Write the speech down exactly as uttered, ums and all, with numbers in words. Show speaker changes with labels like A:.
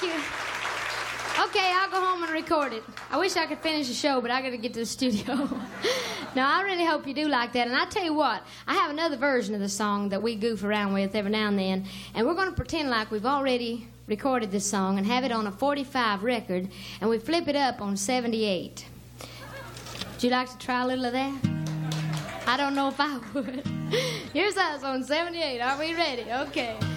A: you. Okay, I'll go home and record it. I wish I could finish the show, but I got to get to the studio. No, I really hope you do like that. And I tell you what, I have another version of the song that we goof around with every now and then, and we're going to pretend like we've already recorded this song and have it on a forty-five record, and we flip it up on seventy-eight. Would you like to try a little of that? I don't know if I would. Here's us on seventy-eight. Are we ready? Okay.